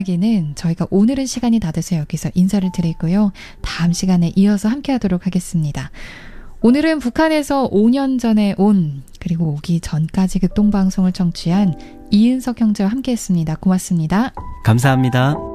여기는 저희가 오늘은 시간이 다 돼서 여기서 인사를 드리고요. 다음 시간에 이어서 함께 하도록 하겠습니다. 오늘은 북한에서 5년 전에 온 그리고 오기 전까지 극동방송을 청취한 이은석 형제와 함께했습니다. 고맙습니다. 감사합니다.